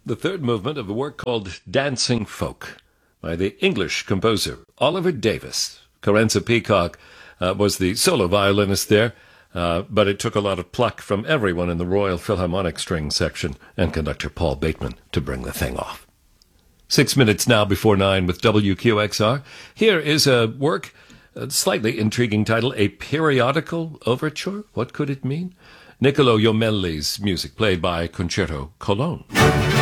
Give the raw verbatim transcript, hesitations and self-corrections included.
the third movement of a work called Dancing Folk by the English composer Oliver Davies. Carenza Peacock uh, was the solo violinist there, uh, but it took a lot of pluck from everyone in the Royal Philharmonic String Section and conductor Paul Bateman to bring the thing off. Six minutes now before nine with W Q X R. Here is a work, a slightly intriguing title, A Periodical Overture. What could it mean? Niccolo Jommelli's music, played by Concerto Cologne.